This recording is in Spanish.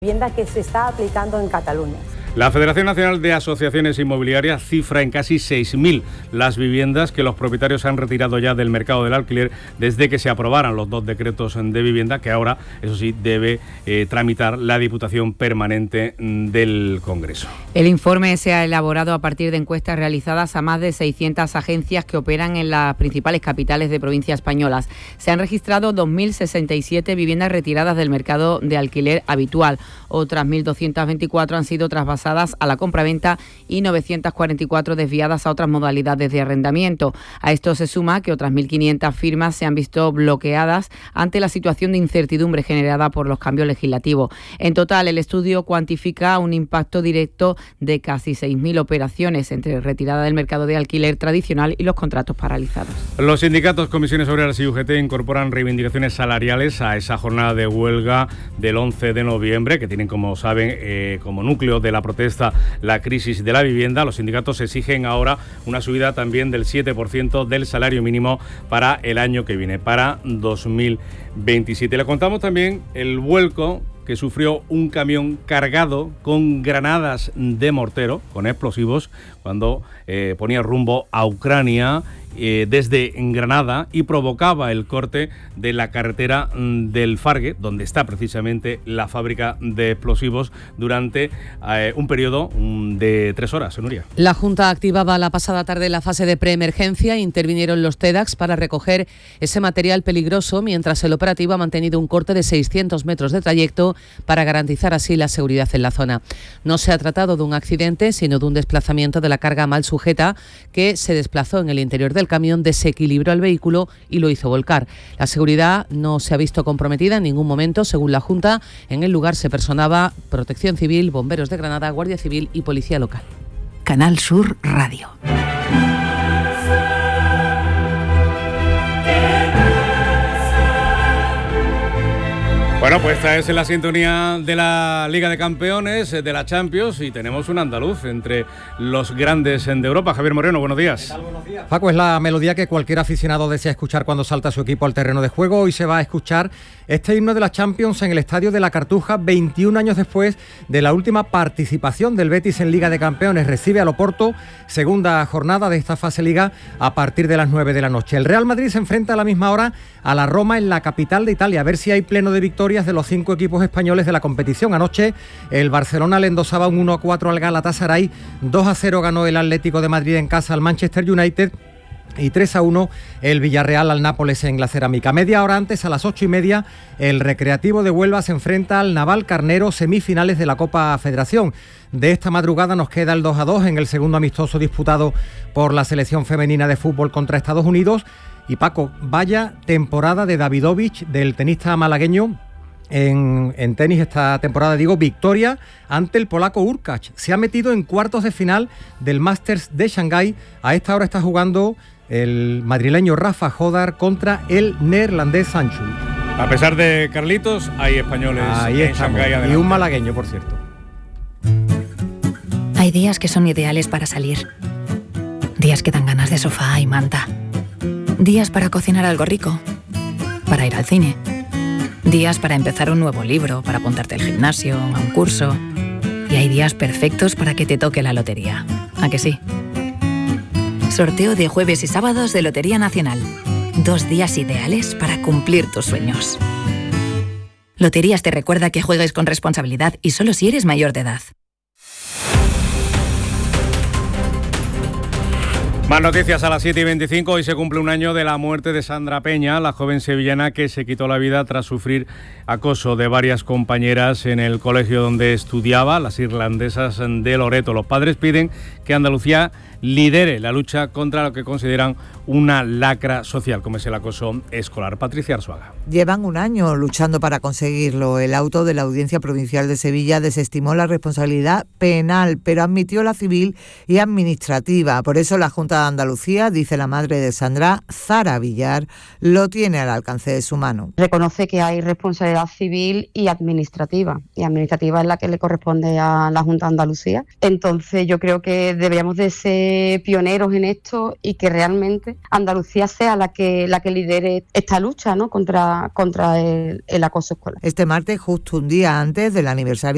Vivienda que se está aplicando en Cataluña. La Federación Nacional de Asociaciones Inmobiliarias cifra en casi 6.000 las viviendas que los propietarios han retirado ya del mercado del alquiler desde que se aprobaran los 2 decretos de vivienda que ahora, eso sí, debe tramitar la Diputación Permanente del Congreso. El informe se ha elaborado a partir de encuestas realizadas a más de 600 agencias que operan en las principales capitales de provincias españolas. Se han registrado 2.067 viviendas retiradas del mercado de alquiler habitual. Otras 1.224 han sido traspasadas a la compraventa y 944 desviadas a otras modalidades de arrendamiento. A esto se suma que otras 1.500 firmas se han visto bloqueadas ante la situación de incertidumbre generada por los cambios legislativos. En total, el estudio cuantifica un impacto directo de casi 6.000 operaciones entre retirada del mercado de alquiler tradicional y los contratos paralizados. Los sindicatos, comisiones obreras y UGT incorporan reivindicaciones salariales a esa jornada de huelga del 11 de noviembre, que tienen, como saben, como núcleo de la protesta la crisis de la vivienda. Los sindicatos exigen ahora una subida también del 7% del salario mínimo para el año que viene, para 2027. Le contamos también el vuelco que sufrió un camión cargado con granadas de mortero, con explosivos, cuando ponía rumbo a Ucrania desde Granada y provocaba el corte de la carretera del Fargue, donde está precisamente la fábrica de explosivos, durante un periodo de 3 horas, Nuria. La Junta activaba la pasada tarde la fase de preemergencia. Intervinieron los TEDx para recoger ese material peligroso, mientras el operativo ha mantenido un corte de 600 metros de trayecto para garantizar así la seguridad en la zona. No se ha tratado de un accidente, sino de un desplazamiento de la carga mal sujeta que se desplazó en el interior del camión, desequilibró el vehículo y lo hizo volcar. La seguridad no se ha visto comprometida en ningún momento, según la Junta. En el lugar se personaba Protección Civil, Bomberos de Granada, Guardia Civil y Policía Local. Canal Sur Radio. Bueno, pues esta es la sintonía de la Liga de Campeones, de la Champions, y tenemos un andaluz entre los grandes de Europa. Javier Moreno, buenos días. ¿Qué tal? Buenos días. Paco, es la melodía que cualquier aficionado desea escuchar cuando salta su equipo al terreno de juego. Hoy se va a escuchar este himno de la Champions en el Estadio de la Cartuja, 21 años después de la última participación del Betis en Liga de Campeones. Recibe al Oporto, segunda jornada de esta fase Liga, a partir de las 9 de la noche. El Real Madrid se enfrenta a la misma hora a la Roma en la capital de Italia, a ver si hay pleno de victorias de los 5 equipos españoles de la competición. Anoche el Barcelona le endosaba un 1-4 al Galatasaray, 2-0 ganó el Atlético de Madrid en casa al Manchester United y 3-1 el Villarreal al Nápoles en la Cerámica. Media hora antes, a las 8:30, el Recreativo de Huelva se enfrenta al Navalcarnero, semifinales de la Copa Federación. De esta madrugada nos queda el 2-2 en el segundo amistoso disputado por la selección femenina de fútbol contra Estados Unidos. Y Paco, vaya temporada de Davidovich, del tenista malagueño, en tenis esta temporada, victoria ante el polaco Hurkacz. Se ha metido en cuartos de final del Masters de Shanghái. A esta hora está jugando el madrileño Rafa Jodar contra el neerlandés Sanchul. A pesar de Carlitos, hay españoles en Shanghái. Y un malagueño, por cierto. Hay días que son ideales para salir. Días que dan ganas de sofá y manta. Días para cocinar algo rico. Para ir al cine. Días para empezar un nuevo libro, para apuntarte al gimnasio, a un curso. Y hay días perfectos para que te toque la lotería. ¿A que sí? Sorteo de jueves y sábados de Lotería Nacional. 2 días ideales para cumplir tus sueños. Loterías te recuerda que juegues con responsabilidad y solo si eres mayor de edad. Más noticias a las 7:25. Hoy se cumple un año de la muerte de Sandra Peña, la joven sevillana que se quitó la vida tras sufrir acoso de varias compañeras en el colegio donde estudiaba, las irlandesas de Loreto. Los padres piden que Andalucía lidere la lucha contra lo que consideran una lacra social, como es el acoso escolar. Patricia Arzuaga. Llevan un año luchando para conseguirlo. El auto de la Audiencia Provincial de Sevilla desestimó la responsabilidad penal, pero admitió la civil y administrativa. Por eso la Junta de Andalucía, dice la madre de Sandra, Zara Villar, lo tiene al alcance de su mano. Reconoce que hay responsabilidad civil y administrativa es la que le corresponde a la Junta de Andalucía. Entonces yo creo que deberíamos de ser pioneros en esto y que realmente Andalucía sea la que lidere esta lucha, ¿no?, contra el acoso escolar. Este martes, justo un día antes del aniversario